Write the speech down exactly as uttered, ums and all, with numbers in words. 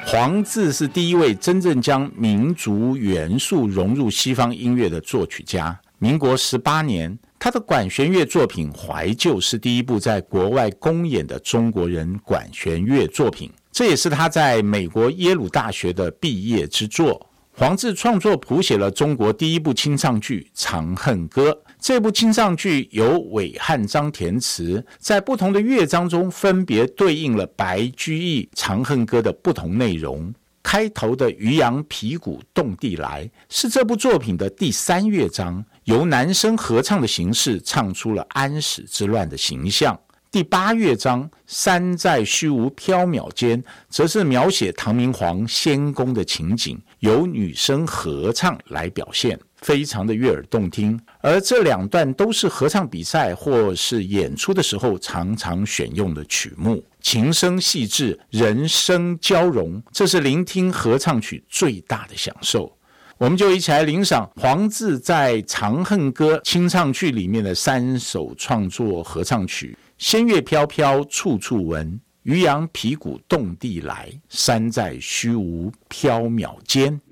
黄自是第一位真正将民族元素融入西方音乐的作曲家。民国十八年，他的管弦乐作品《怀旧》是第一部在国外公演的中国人管弦乐作品，这也是他在美国耶鲁大学的毕业之作。黄自创作谱写了中国第一部清唱剧《长恨歌》，这部清唱剧由韦汉章填词，在不同的乐章中分别对应了白居易《长恨歌》的不同内容。开头的渔阳鼙鼓动地来是这部作品的第三乐章，由男声合唱的形式唱出了安史之乱的形象。第八乐章山在虚无缥缈间则是描写唐明皇仙宫的情景，由女声合唱来表现，非常的悦耳动听。而这两段都是合唱比赛或是演出的时候常常选用的曲目，琴声细致，人声交融，这是聆听合唱曲最大的享受。我们就一起来领赏黄自在《长恨歌》清唱剧里面的三首创作合唱曲：仙乐飘飘处处闻，渔阳鼙鼓动地来，山在虚无缥缈间。